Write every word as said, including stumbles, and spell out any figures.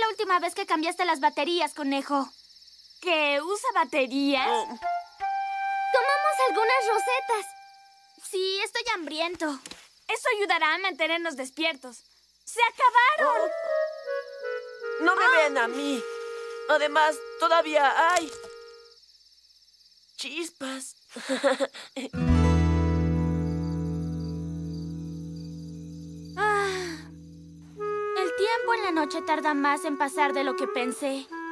la última vez que cambiaste las baterías, conejo? ¿Que usa baterías? Oh. Comamos algunas rosetas. Sí, estoy hambriento. Eso ayudará a mantenernos despiertos. ¡Se acabaron! Oh. No me ah. vean a mí. Además, todavía hay... chispas. Ah. El tiempo en la noche tarda más en pasar de lo que pensé.